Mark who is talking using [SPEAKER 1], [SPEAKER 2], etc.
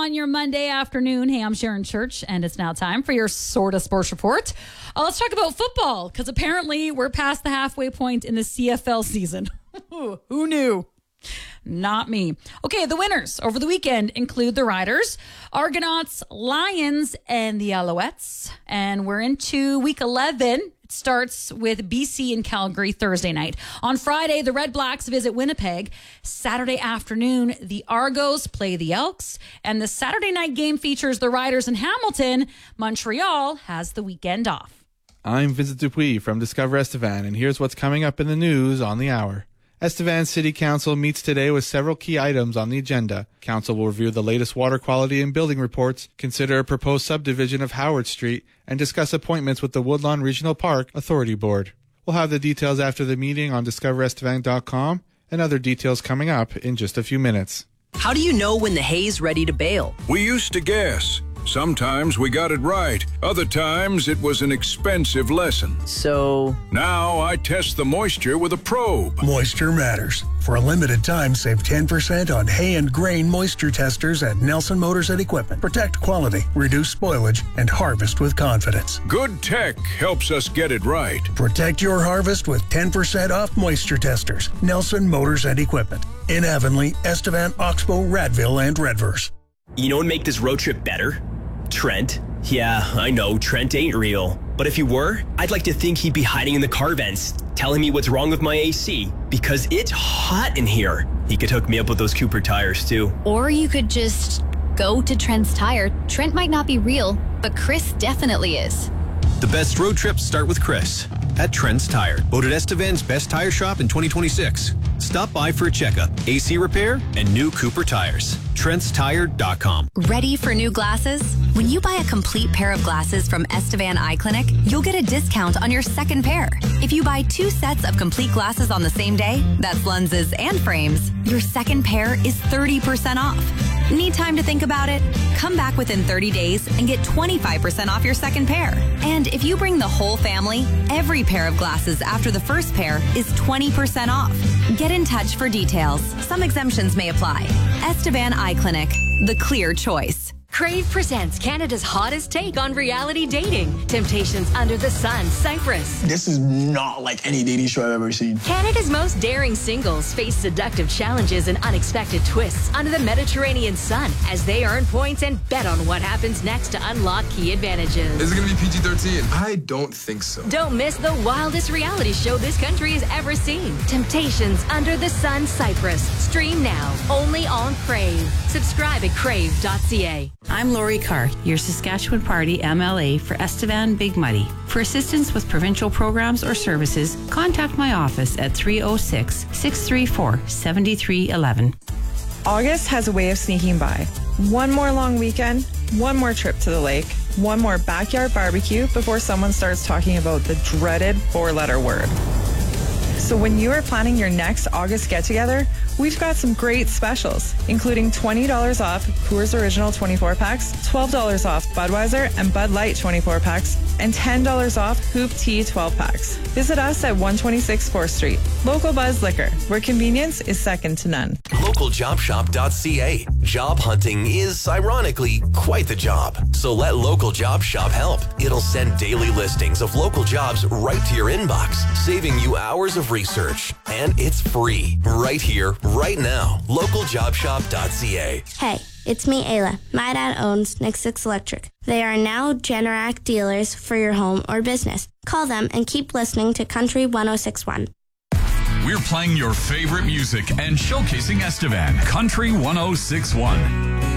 [SPEAKER 1] on your Monday afternoon. Hey, I'm Sharon Church, and it's now time for your Sorta Sports Report. Let's talk about football, because apparently we're past the halfway point in the CFL season. Who knew? Not me. Okay, the winners over the weekend include the Riders, Argonauts, Lions, and the Alouettes. And we're into week 11. It starts with BC and Calgary Thursday night. On Friday, the Red Blacks visit Winnipeg. Saturday afternoon, the Argos play the Elks. And the Saturday night game features the Riders in Hamilton. Montreal has the weekend off.
[SPEAKER 2] I'm Vincent Dupuis from Discover Estevan, and here's what's coming up in the news on the hour. Estevan City Council meets today with several key items on the agenda. Council will review the latest water quality and building reports, consider a proposed subdivision of Howard Street, and discuss appointments with the Woodlawn Regional Park Authority Board. We'll have the details after the meeting on discoverestevan.com and other details coming up in just a few minutes.
[SPEAKER 3] How do you know when the hay's ready to bale?
[SPEAKER 4] We used to guess. Sometimes we got it right. Other times it was an expensive lesson.
[SPEAKER 3] So
[SPEAKER 4] now I test the moisture with a probe.
[SPEAKER 5] Moisture matters. For a limited time, save 10% on hay and grain moisture testers at Nelson Motors and Equipment. Protect quality, reduce spoilage, and harvest with confidence.
[SPEAKER 4] Good tech helps us get it right.
[SPEAKER 5] Protect your harvest with 10% off moisture testers. Nelson Motors and Equipment. In Avonlea, Estevan, Oxbow, Radville, and Redverse.
[SPEAKER 6] You know what would make this road trip better? Trent. Yeah, I know, Trent ain't real. But if he were, I'd like to think he'd be hiding in the car vents, telling me what's wrong with my AC, because it's hot in here. He could hook me up with those Cooper tires, too.
[SPEAKER 7] Or you could just go to Trent's Tire. Trent might not be real, but Chris definitely is.
[SPEAKER 8] The best road trips start with Chris at Trent's Tire. Voted Estevan's best tire shop in 2026. Stop by for a checkup, AC repair, and new Cooper tires. TrentsTire.com.
[SPEAKER 7] Ready for new glasses? When you buy a complete pair of glasses from Estevan Eye Clinic, you'll get a discount on your second pair. If you buy 2 sets of complete glasses on the same day, that's lenses and frames, your second pair is 30% off. Need time to think about it? Come back within 30 days and get 25% off your second pair. And if you bring the whole family, every pair of glasses after the first pair is 20% off. Get in touch for details. Some exemptions may apply. Estevan Eye Clinic, the clear choice.
[SPEAKER 9] Crave presents Canada's hottest take on reality dating. Temptations Under the Sun, Cyprus.
[SPEAKER 10] This is not like any dating show I've ever seen.
[SPEAKER 9] Canada's most daring singles face seductive challenges and unexpected twists under the Mediterranean sun as they earn points and bet on what happens next to unlock key advantages.
[SPEAKER 11] Is it going to be PG-13? I don't think so.
[SPEAKER 9] Don't miss the wildest reality show this country has ever seen. Temptations Under the Sun, Cyprus. Stream now, only on Crave. Subscribe at crave.ca.
[SPEAKER 12] I'm Lori Carr, your Saskatchewan Party MLA for Estevan Big Muddy. For assistance with provincial programs or services, contact my office at 306-634-7311.
[SPEAKER 13] August has a way of sneaking by. One more long weekend, one more trip to the lake, one more backyard barbecue before someone starts talking about the dreaded 4-letter word. So when you are planning your next August get-together, we've got some great specials, including $20 off Coors Original 24-packs, $12 off Budweiser and Bud Light 24-packs, and $10 off Hoop Tea 12-packs. Visit us at 126 4th Street. Local Buzz Liquor, where convenience is second to none.
[SPEAKER 14] LocalJobShop.ca. Job hunting is, ironically, quite the job. So let Local Job Shop help. It'll send daily listings of local jobs right to your inbox, saving you hours of research. And it's free, right here, right now. LocalJobShop.ca.
[SPEAKER 15] Hey, it's me, Ayla. My dad owns Nick 6 Electric. They are now Generac dealers for your home or business. Call them and keep listening to Country 106.1.
[SPEAKER 16] We're playing your favorite music and showcasing Estevan. Country 106.1.